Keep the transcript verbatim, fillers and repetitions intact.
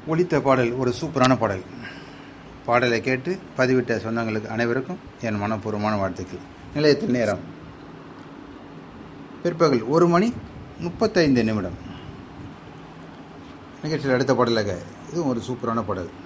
ஒலித்த பாடல் ஒரு சூப்பரான பாடல். பாடலை கேட்டு பதிவிட்ட சொந்தங்களுக்கு அனைவருக்கும் என் மனப்பூர்வமான வாழ்த்துக்கள். நிலையத்தில் நேரம் பிற்பகல் ஒரு மணி முப்பத்தைந்து நிமிடம். நிகழ்ச்சியில் அடுத்த பாடலாக இதுவும் ஒரு சூப்பரான பாடல்.